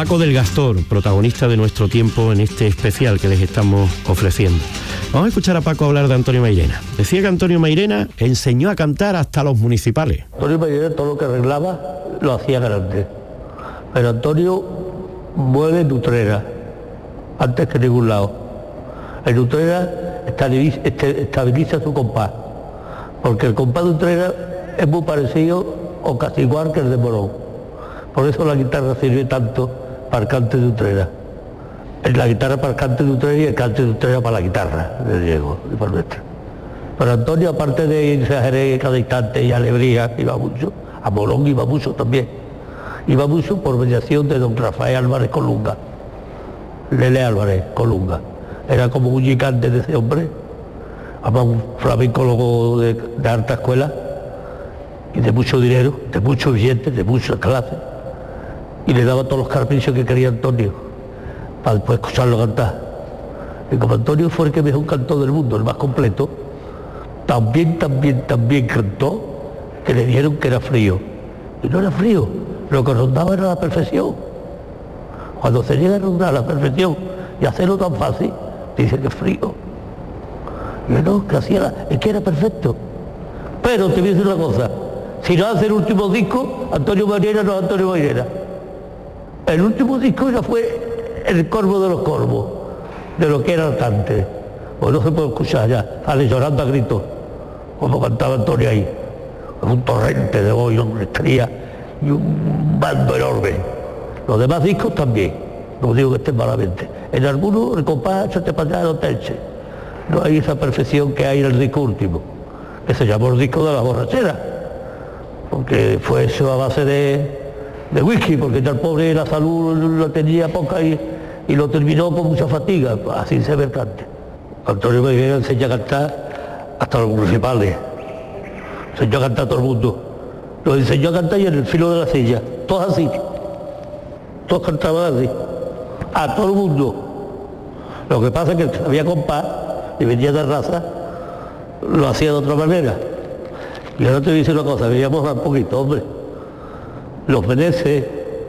Paco del Gastor, protagonista de nuestro tiempo en este especial que les estamos ofreciendo. Vamos a escuchar a Paco hablar de Antonio Mairena. Decía que Antonio Mairena enseñó a cantar hasta los municipales. Antonio Mairena todo lo que arreglaba lo hacía grande. Pero Antonio mueve en Utrera, antes que en ningún lado. En Utrera estabiliza su compás, porque el compás de Utrera es muy parecido o casi igual que el de Morón. Por eso la guitarra sirve tanto para el cante de Utrera. La guitarra para el cante de Utrera y el cante de Utrera para la guitarra de Diego y para nuestra. Pero Antonio, aparte de irse a Jerez cada instante y a Lebría, iba mucho, a Morón iba mucho también. Iba mucho por mediación de don Rafael Álvarez Colunga, Lele Álvarez Colunga. Era como un gigante de ese hombre, además un flamencólogo de alta escuela y de mucho dinero, de muchos billetes, de muchas clases, y le daba todos los caprichos que quería Antonio para después escucharlo cantar. Y como Antonio fue el que mejor cantó del mundo, el más completo, también cantó que le dieron que era frío. Y no era frío, lo que rondaba era la perfección. Cuando se llega a rondar la perfección y hacerlo tan fácil, dice que es frío. Y no, que es que era perfecto. Pero te voy a decir una cosa, si no hace el último disco, Antonio Mairena no es Antonio Mairena. El último disco ya fue el corvo de los corvos, de lo que era antes. Pues no se puede escuchar ya, sale llorando a gritos, como cantaba Antonio ahí. Un torrente de voz, una estría y un bando enorme. Los demás discos también, no digo que estén malamente. En algunos el compás échate para allá, no te eche. No hay esa perfección que hay en el disco último, que se llamó el disco de la borrachera, porque fue eso a base de whisky, porque ya el pobre la salud la tenía poca y lo terminó con mucha fatiga, así se ve el cante. Antonio Mairena enseña a cantar hasta los municipales, enseñó a cantar a todo el mundo, lo enseñó a cantar y en el filo de la silla, todos así, todos cantaban así, a todo el mundo. Lo que pasa es que había compás y venía de raza, lo hacía de otra manera. Y ahora te voy a decir una cosa, veíamos un poquito, hombre. Los Meneses,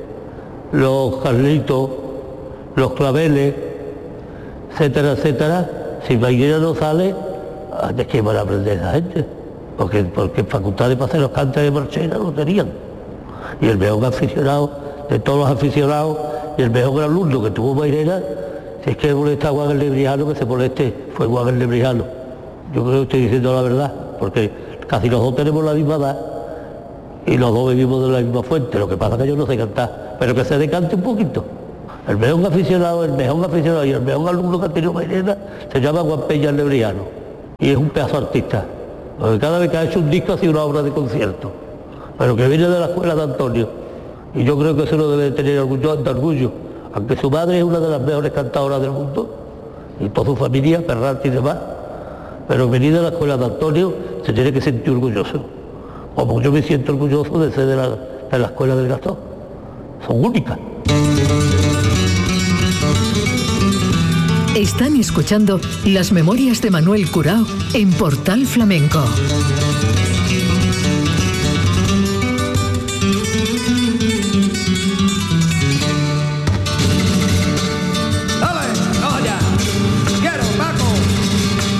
los Carlitos, los Claveles, etcétera, etcétera, si Mairena no sale, ¿de qué van a aprender esa gente? Porque facultades para hacer los cantes de marchera no tenían. Y el mejor aficionado, de todos los aficionados, y el mejor alumno que tuvo Mairena, si es que molesta a Juan el Lebrijano, que se moleste, fue Juan el Lebrijano. Yo creo que estoy diciendo la verdad, porque casi los dos tenemos la misma edad y los dos vivimos de la misma fuente. Lo que pasa es que yo no sé cantar, pero que se decante un poquito. El mejor aficionado y el mejor alumno que ha tenido Mairena se llama Juan Peña el Lebrijano y es un pedazo artista, porque cada vez que ha hecho un disco ha sido una obra de concierto, pero que viene de la escuela de Antonio, y yo creo que eso lo debe tener orgullo, aunque su madre es una de las mejores cantadoras del mundo y toda su familia, Ferrante y demás, pero venir de la escuela de Antonio se tiene que sentir orgulloso, como yo me siento orgulloso de ser de la escuela del Gastón. Son únicas. Están escuchando Las Memorias de Manuel Curao en Portal Flamenco.